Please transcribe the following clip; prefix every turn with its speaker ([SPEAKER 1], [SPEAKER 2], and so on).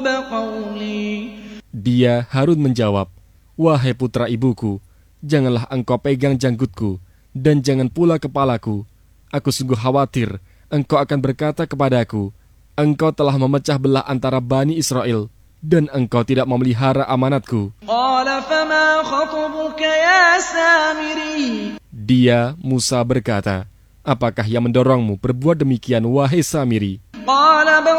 [SPEAKER 1] Dia Harun menjawab, "Wahai putra ibuku, janganlah engkau pegang janggutku, dan jangan pula kepalaku. Aku sungguh khawatir engkau akan berkata kepadaku, engkau telah memecah belah antara Bani Israel, dan engkau tidak memelihara amanatku." Dia, Musa berkata, "Apakah yang mendorongmu berbuat demikian, wahai Samiri?"